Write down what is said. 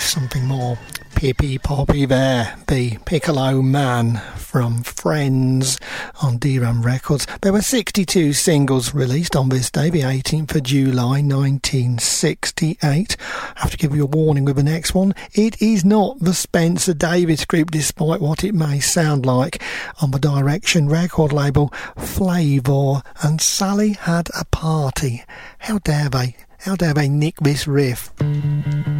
Something more pippy-poppy there. The Piccolo Man from Friends on D-Ram Records. There were 62 singles released on this day, the 18th of July 1968. I have to give you a warning with the next one. It is not the Spencer Davis Group, despite what it may sound like. On the Direction record label, Flavor and Sally Had a Party. How dare they nick this riff?